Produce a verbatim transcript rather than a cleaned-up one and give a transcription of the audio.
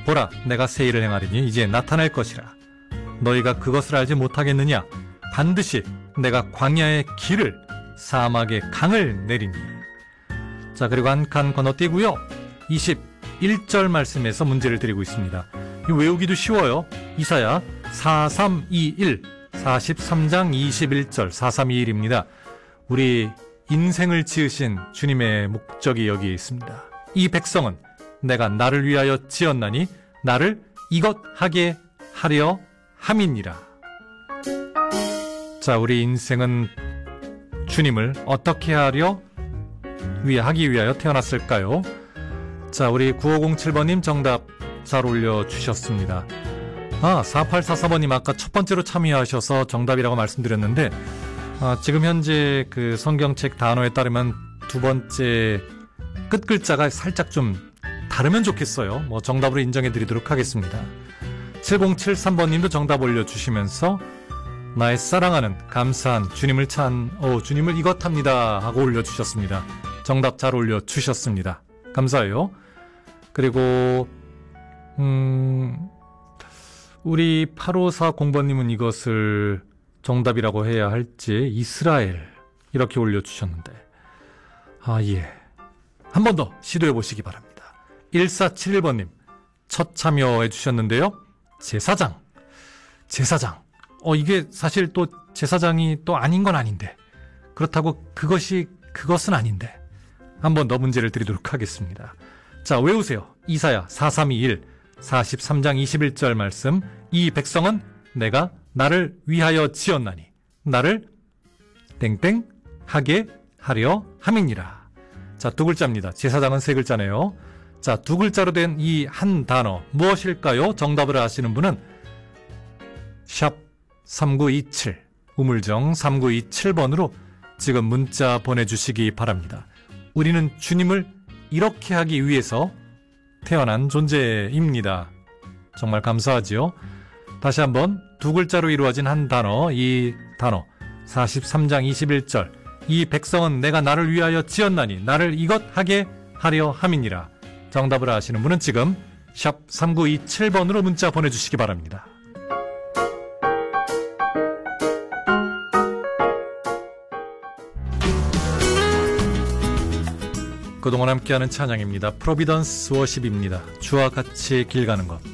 보라, 내가 새 일을 행하리니 이제 나타날 것이라. 너희가 그것을 알지 못하겠느냐? 반드시 내가 광야의 길을, 사막의 강을 내리니. 자, 그리고 한 칸 건너뛰고요. 이십일 절 말씀에서 문제를 드리고 있습니다. 외우기도 쉬워요. 이사야 사삼이일, 사십삼 장 이십일 절, 사삼이일입니다. 우리 인생을 지으신 주님의 목적이 여기에 있습니다. 이 백성은 내가 나를 위하여 지었나니 나를 이것 하게 하려 함이니라. 자, 우리 인생은 주님을 어떻게 하려 위해 하기 위하여 태어났을까요? 자, 우리 구오공칠 번님 정답 잘 올려주셨습니다. 아, 사팔사사 번님 아까 첫 번째로 참여하셔서 정답이라고 말씀드렸는데, 아, 지금 현재 그 성경책 단어에 따르면 두 번째 끝 글자가 살짝 좀 다르면 좋겠어요. 뭐 정답으로 인정해 드리도록 하겠습니다. 칠공칠삼 번님도 정답 올려주시면서 나의 사랑하는 감사한 주님을 찬, 오, 주님을 이것합니다 하고 올려주셨습니다. 정답 잘 올려주셨습니다. 감사해요. 그리고 음, 우리 팔오사공 번님은 이것을 정답이라고 해야 할지 이스라엘 이렇게 올려주셨는데, 아, 예, 한 번 더 시도해 보시기 바랍니다. 일사칠일 번님 첫 참여해 주셨는데요. 제사장, 제사장. 어, 이게 사실 또 제사장이 또 아닌 건 아닌데, 그렇다고 그것이 그것은 아닌데, 한 번 더 문제를 드리도록 하겠습니다. 자, 외우세요. 이사야 사삼이일, 사십삼 장 이십일 절 말씀. 이 백성은 내가 나를 위하여 지었나니 나를 땡땡 하게 하려 함이니라. 자, 두 글자입니다. 제사장은 세 글자네요. 자, 두 글자로 된 이 한 단어 무엇일까요? 정답을 아시는 분은 샵 삼구이칠, 우물정 삼구이칠 번으로 지금 문자 보내주시기 바랍니다. 우리는 주님을 이렇게 하기 위해서 태어난 존재입니다. 정말 감사하지요. 다시 한번 두 글자로 이루어진 한 단어, 이 단어 사십삼 장 이십일 절, 이 백성은 내가 나를 위하여 지었나니 나를 이것 하게 하려 함이니라. 정답을 아시는 분은 지금 샵 삼구이칠 번으로 문자 보내주시기 바랍니다. 그동안 함께하는 찬양입니다. 프로비던스 워십입니다. 주와 같이 길 가는 것.